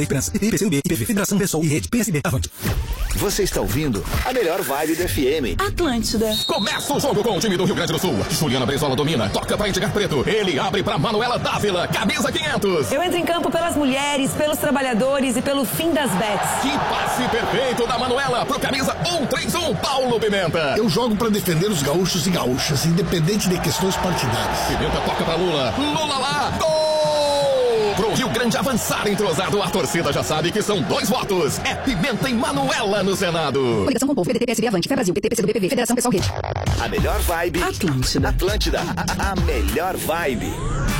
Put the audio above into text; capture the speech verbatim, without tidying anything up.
Esperança, I P C U B, I P V, Federação Pessoal e Rede, P S B, avante. Você está ouvindo a melhor vibe do F M. Atlântida. Começa o jogo com o time do Rio Grande do Sul. Juliana Brizola domina, toca para Edgar Preto. Ele abre para Manuela Dávila, camisa quinhentos. Eu entro em campo pelas mulheres, pelos trabalhadores e pelo fim das bets. Que passe perfeito da Manuela pro camisa cento e trinta e um, Paulo Pimenta. Eu jogo para defender os gaúchos e gaúchas, independente de questões partidárias. Pimenta toca para Lula. Lula lá, gol! Pro Rio Grande avançar entrosado, a torcida já sabe que são dois votos. É Pimenta e Manuela no Senado. Coligação com o povo, P D T, P S B, Avante, Fé Brasil, P T, P C do B, P V, Federação Pessoal Rede. A melhor vibe. Atlântida. Atlântida. A, a melhor vibe.